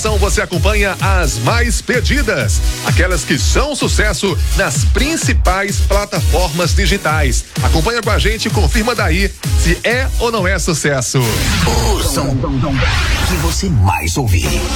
Você acompanha as mais pedidas, aquelas que são sucesso nas principais plataformas digitais. Acompanha com a gente e confirma daí se é ou não é sucesso. O som que você mais ouvir.